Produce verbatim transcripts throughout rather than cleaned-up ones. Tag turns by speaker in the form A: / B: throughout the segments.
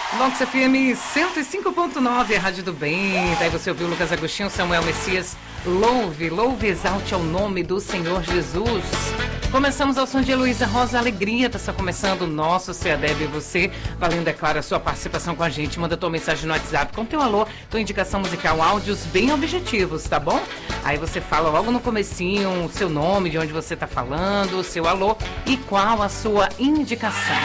A: Vox F M cento e cinco ponto nove, a Rádio do Bem. Daí você ouviu Lucas Agostinho, Samuel Messias. Louve, louve, exalte ao nome do Senhor Jesus. Começamos ao som de Heloísa Rosa Alegria. Tá só começando o nosso C A D E B e você. Valendo, é claro, a sua participação com a gente. Manda tua mensagem no WhatsApp com teu alô, tua indicação musical, áudios bem objetivos, tá bom? Aí você fala logo no comecinho o seu nome, de onde você tá falando, o seu alô e qual a sua indicação.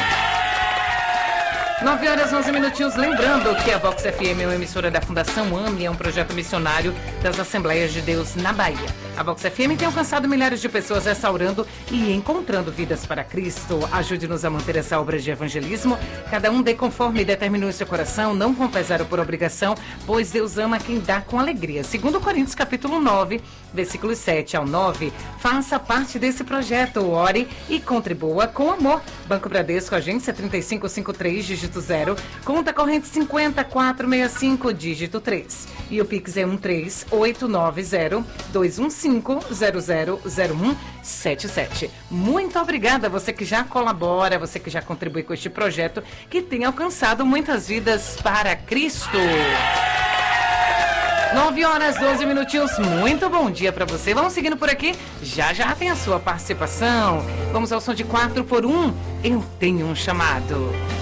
A: nove horas, onze minutinhos. Lembrando que a Vox F M é uma emissora da Fundação AME, é um projeto missionário das Assembleias de Deus na Bahia. A Vox F M tem alcançado milhares de pessoas restaurando e encontrando vidas para Cristo. Ajude-nos a manter essa obra de evangelismo. Cada um dê conforme determinou em seu coração, não com pesar ou por obrigação, pois Deus ama quem dá com alegria. Segundo Coríntios, capítulo nove, versículos sete ao nove. Faça parte desse projeto, ore e contribua com amor. Banco Bradesco, agência trinta e cinco cinquenta e três, dígito zero, conta corrente cinquenta, quatrocentos e sessenta e cinco, dígito três. E o Pix é um três oito nove zero, dois um cinco, zero zero zero um sete sete. Muito obrigada a você que já colabora, você que já contribui com este projeto que tem alcançado muitas vidas para Cristo. nove horas, doze minutinhos, muito bom dia para você. Vamos seguindo por aqui, já já tem a sua participação. Vamos ao som de quatro por um, eu tenho um chamado.